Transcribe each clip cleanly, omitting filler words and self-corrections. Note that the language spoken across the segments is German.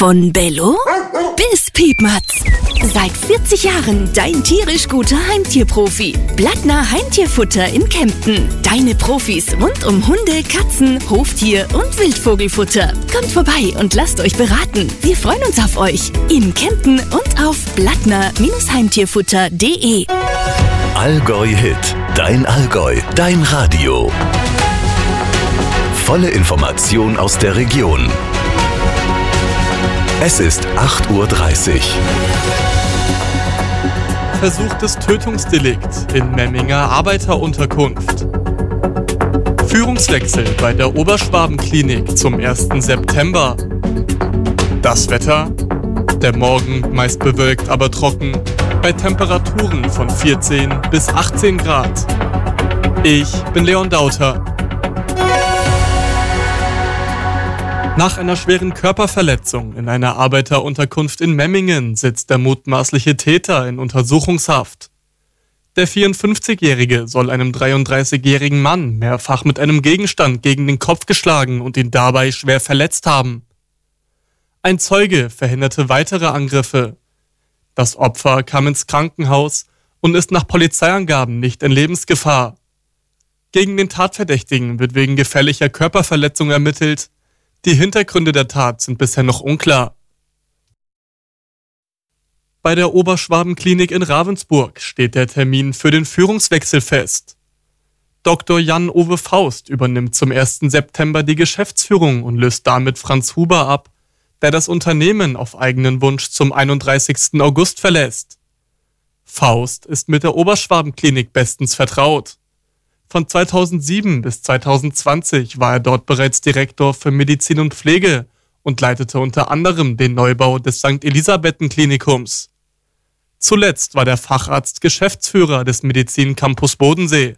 Von Bello bis Piepmatz. Seit 40 Jahren dein tierisch guter Heimtierprofi. Blattner Heimtierfutter in Kempten. Deine Profis rund um Hunde, Katzen, Hoftier und Wildvogelfutter. Kommt vorbei und lasst euch beraten. Wir freuen uns auf euch. In Kempten und auf blattner-heimtierfutter.de. Allgäu Hit. Dein Allgäu. Dein Radio. Volle Information aus der Region. Es ist 8:30 Uhr. Versuchtes Tötungsdelikt in Memminger Arbeiterunterkunft. Führungswechsel bei der Oberschwaben-Klinik zum 1. September. Das Wetter? Der Morgen meist bewölkt, aber trocken, bei Temperaturen von 14 bis 18 Grad. Ich bin Leon Dauter. Nach einer schweren Körperverletzung in einer Arbeiterunterkunft in Memmingen sitzt der mutmaßliche Täter in Untersuchungshaft. Der 54-Jährige soll einem 33-jährigen Mann mehrfach mit einem Gegenstand gegen den Kopf geschlagen und ihn dabei schwer verletzt haben. Ein Zeuge verhinderte weitere Angriffe. Das Opfer kam ins Krankenhaus und ist nach Polizeiangaben nicht in Lebensgefahr. Gegen den Tatverdächtigen wird wegen gefährlicher Körperverletzung ermittelt. Die Hintergründe der Tat sind bisher noch unklar. Bei der Oberschwaben-Klinik in Ravensburg steht der Termin für den Führungswechsel fest. Dr. Jan-Ove Faust übernimmt zum 1. September die Geschäftsführung und löst damit Franz Huber ab, der das Unternehmen auf eigenen Wunsch zum 31. August verlässt. Faust ist mit der Oberschwaben-Klinik bestens vertraut. Von 2007 bis 2020 war er dort bereits Direktor für Medizin und Pflege und leitete unter anderem den Neubau des St. Elisabethen-Klinikums. Zuletzt war der Facharzt Geschäftsführer des Medizin-Campus Bodensee.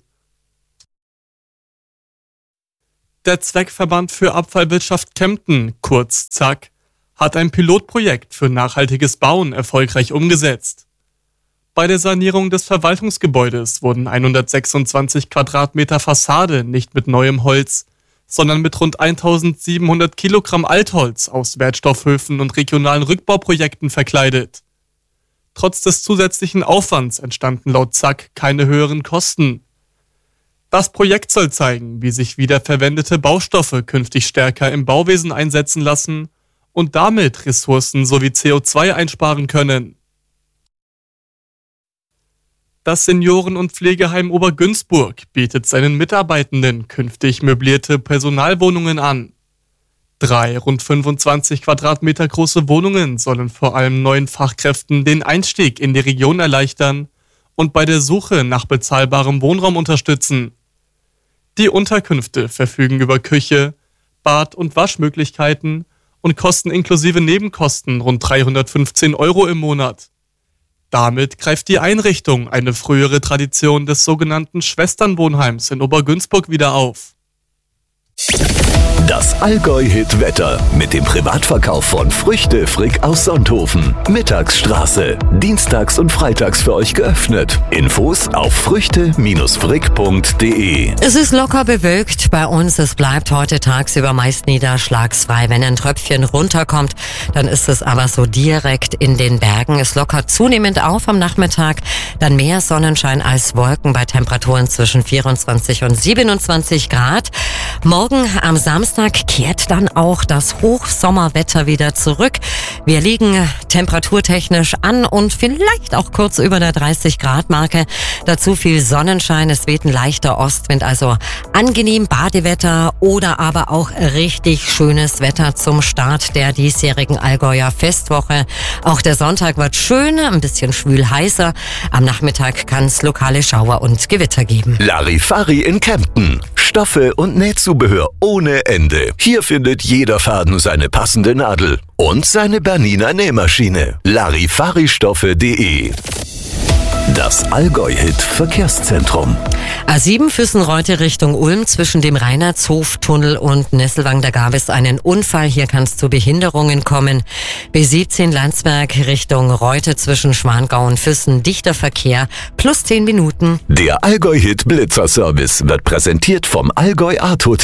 Der Zweckverband für Abfallwirtschaft Kempten, kurz ZAK, hat ein Pilotprojekt für nachhaltiges Bauen erfolgreich umgesetzt. Bei der Sanierung des Verwaltungsgebäudes wurden 126 Quadratmeter Fassade nicht mit neuem Holz, sondern mit rund 1700 Kilogramm Altholz aus Wertstoffhöfen und regionalen Rückbauprojekten verkleidet. Trotz des zusätzlichen Aufwands entstanden laut ZAK keine höheren Kosten. Das Projekt soll zeigen, wie sich wiederverwendete Baustoffe künftig stärker im Bauwesen einsetzen lassen und damit Ressourcen sowie CO2 einsparen können. Das Senioren- und Pflegeheim Obergünzburg bietet seinen Mitarbeitenden künftig möblierte Personalwohnungen an. 3 rund 25 Quadratmeter große Wohnungen sollen vor allem neuen Fachkräften den Einstieg in die Region erleichtern und bei der Suche nach bezahlbarem Wohnraum unterstützen. Die Unterkünfte verfügen über Küche, Bad- und Waschmöglichkeiten und kosten inklusive Nebenkosten rund 315 € im Monat. Damit greift die Einrichtung eine frühere Tradition des sogenannten Schwesternwohnheims in Obergünzburg wieder auf. Das Allgäu-Hit-Wetter mit dem Privatverkauf von Früchte Frick aus Sonthofen. Mittagsstraße. Dienstags und freitags für euch geöffnet. Infos auf früchte-frick.de. Es ist locker bewölkt bei uns. Es bleibt heute tagsüber meist niederschlagsfrei. Wenn ein Tröpfchen runterkommt, dann ist es aber so direkt in den Bergen. Es lockert zunehmend auf am Nachmittag. Dann mehr Sonnenschein als Wolken bei Temperaturen zwischen 24 und 27 Grad. Morgen am Samstag kehrt dann auch das Hochsommerwetter wieder zurück. Wir liegen temperaturtechnisch an und vielleicht auch kurz über der 30-Grad-Marke. Dazu viel Sonnenschein, es weht ein leichter Ostwind, also angenehm Badewetter oder aber auch richtig schönes Wetter zum Start der diesjährigen Allgäuer Festwoche. Auch der Sonntag wird schön, ein bisschen schwül heißer. Am Nachmittag kann es lokale Schauer und Gewitter geben. Larifari in Kempten. Stoffe und Nähzubehör ohne Ende. Hier findet jeder Faden seine passende Nadel und seine Bernina Nähmaschine. Larifaristoffe.de. Das Allgäu-Hit-Verkehrszentrum. A7 Füssenreute Richtung Ulm zwischen dem Reinhardtshof-Tunnel und Nesselwang. Da gab es einen Unfall. Hier kann es zu Behinderungen kommen. B17 Landsberg Richtung Reute zwischen Schwangau und Füssen. Dichter Verkehr plus 10 Minuten. Der Allgäu-Hit-Blitzerservice wird präsentiert vom Allgäu Art Hotel.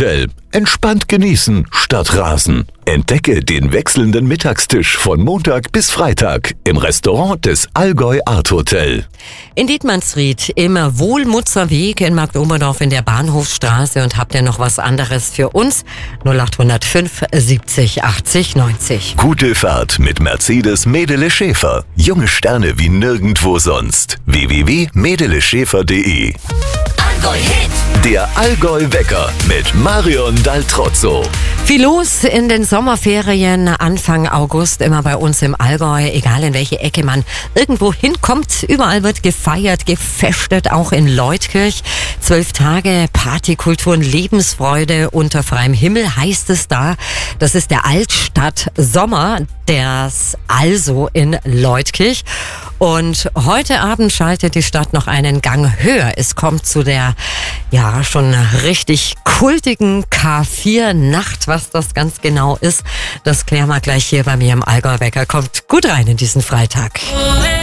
Entspannt genießen statt rasen. Entdecke den wechselnden Mittagstisch von Montag bis Freitag im Restaurant des Allgäu Art Hotel. In Dietmannsried im Wohlmutzer Weg in Marktoberdorf in der Bahnhofsstraße. Und habt ihr noch was anderes für uns? 0805 70 80 90. Gute Fahrt mit Mercedes Medele Schäfer. Junge Sterne wie nirgendwo sonst. www.medeleschäfer.de. Allgäu Hit. Der Allgäu-Wecker mit Marion Daltrozzo. Viel los in den Sommerferien Anfang August, immer bei uns im Allgäu, egal in welche Ecke man irgendwo hinkommt. Überall wird gefeiert, gefestet, auch in Leutkirch. 12 Tage Partykultur und Lebensfreude unter freiem Himmel heißt es da. Das ist der Altstadt-Sommer, das also in Leutkirch. Und heute Abend schaltet die Stadt noch einen Gang höher. Es kommt zu der, ja, schon richtig kultigen K4-Nacht. Was das ganz genau ist, das klären wir gleich hier bei mir im Allgäu-Wecker. Kommt gut rein in diesen Freitag.